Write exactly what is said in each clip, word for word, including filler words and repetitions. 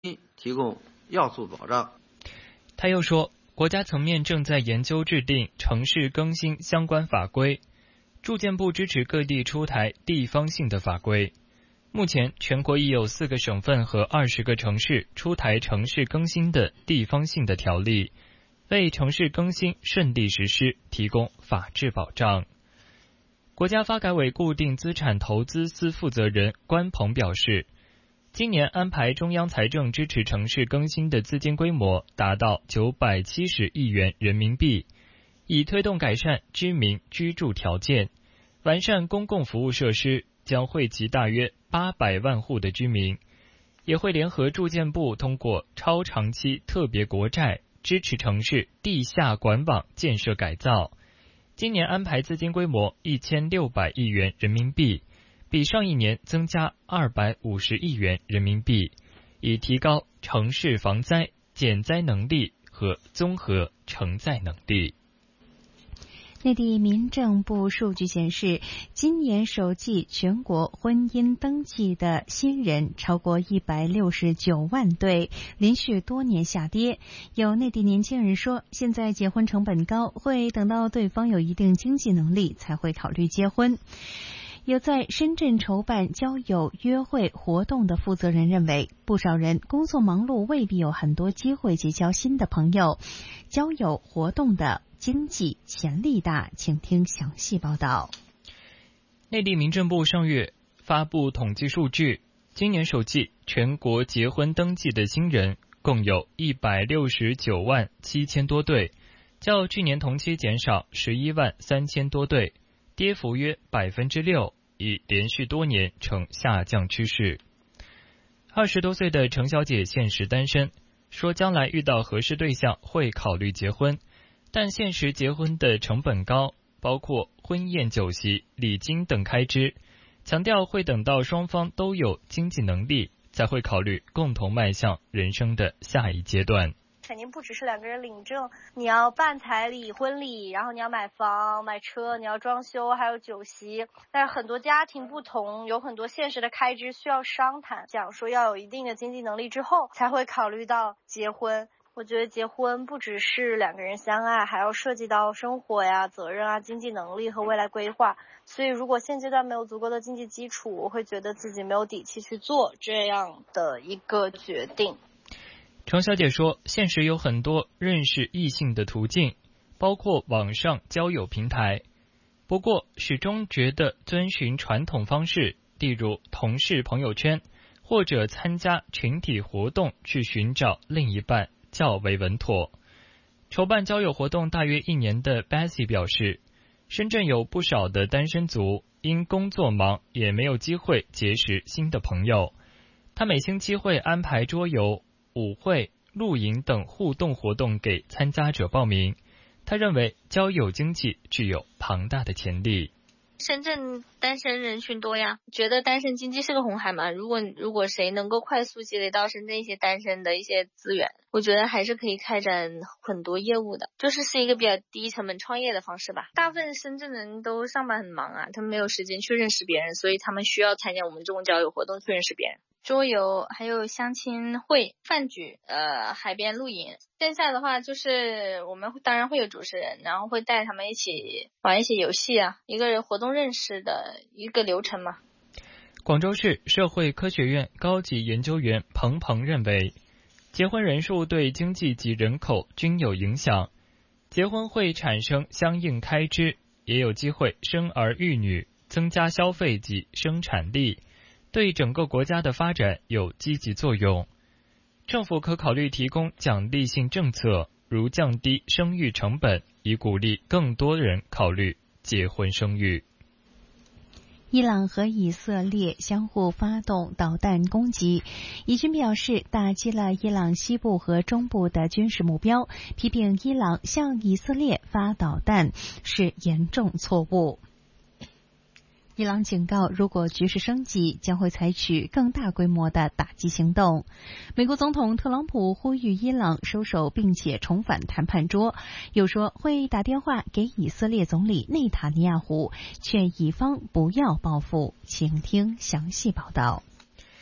提供要素保障。 他又说，国家层面正在研究制定城市更新相关法规，住建部支持各地出台地方性的法规。目前全国已有四个省份和二十个城市出台城市更新的地方性的条例，为城市更新顺利实施提供法治保障。国家发改委固定资产投资司负责人关鹏表示，今年安排中央财政支持城市更新的资金规模达到九百七十亿元人民币，以推动改善居民居住条件，完善公共服务设施，将惠及大约八百万户的居民，也会联合住建部通过超长期特别国债支持城市地下管网建设改造。今年安排资金规模一千六百亿元人民币，比上一年增加二百五十亿元人民币，以提高城市防灾减灾能力和综合承载能力。 内地民政部数据显示，今年首季全国婚姻登记的新人超过一百六十九万对，连续多年下跌。有内地年轻人说，现在结婚成本高，会等到对方有一定经济能力才会考虑结婚。有在深圳筹办交友约会活动的负责人认为，不少人工作忙碌，未必有很多机会结交新的朋友，交友活动的经济潜力大。请听详细报道。 内地民政部上月发布统计数据，今年首季全国结婚登记的新人共有一百六十九万七千多对，较去年同期减少十一万三千多对，跌幅约百分之六，已连续多年呈下降趋势。二十多岁的程小姐现实单身，说将来遇到合适对象会考虑结婚，但现实结婚的成本高，包括婚宴酒席、礼金等开支，强调会等到双方都有经济能力，才会考虑共同迈向人生的下一阶段。 肯定不只是两个人领证，你要办彩礼、婚礼，然后你要买房、买车，你要装修，还有酒席。但是很多家庭不同，有很多现实的开支需要商谈，讲说要有一定的经济能力之后，才会考虑到结婚。我觉得结婚不只是两个人相爱，还要涉及到生活呀、责任啊、经济能力和未来规划。所以如果现阶段没有足够的经济基础，我会觉得自己没有底气去做这样的一个决定。 程小姐说，现实有很多认识异性的途径，包括网上交友平台，不过始终觉得遵循传统方式，例如同事朋友圈，或者参加群体活动去寻找另一半较为稳妥。筹办交友活动大约一年的 Bessie 表示，深圳有不少的单身族，因工作忙也没有机会结识新的朋友。他每星期会安排桌游、舞会、露营等互动活动给参加者报名。他认为交友经济具有庞大的潜力。 深圳单身人群多呀，觉得单身经济是个红海嘛。如果如果谁能够快速积累到深圳一些单身的一些资源，我觉得还是可以开展很多业务的，就是是一个比较低成本创业的方式吧。大部分深圳人都上班很忙啊，他们没有时间去认识别人，所以他们需要参加我们这种交友活动去认识别人。桌游，还有相亲会、饭局，呃，海边露营。线下的话，就是我们当然会有主持人，然后会带他们一起玩一些游戏啊，一个活动认识的一个流程嘛。 广州市社会科学院高级研究员彭鹏认为，结婚人数对经济及人口均有影响，结婚会产生相应开支，也有机会生儿育女，增加消费及生产力，对整个国家的发展有积极作用。政府可考虑提供奖励性政策，如降低生育成本，以鼓励更多人考虑结婚生育。 伊朗和以色列相互发动导弹攻击，以军表示打击了伊朗西部和中部的军事目标，批评伊朗向以色列发导弹是严重错误。伊朗警告，如果局势升级，将会采取更大规模的打击行动。美国总统特朗普呼吁伊朗收手并且重返谈判桌，又说会打电话给以色列总理内塔尼亚胡，劝以方不要报复。请听详细报道。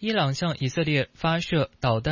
伊朗向以色列发射导弹